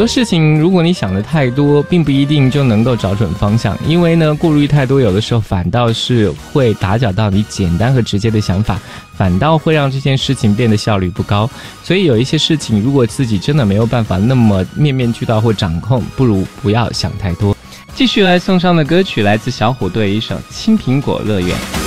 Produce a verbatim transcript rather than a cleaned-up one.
多事情如果你想的太多，并不一定就能够找准方向，因为呢顾虑太多，有的时候反倒是会打搅到你简单和直接的想法，反倒会让这件事情变得效率不高。所以有一些事情如果自己真的没有办法那么面面俱到或掌控，不如不要想太多。继续来送上的歌曲来自小虎队一首《青苹果乐园》。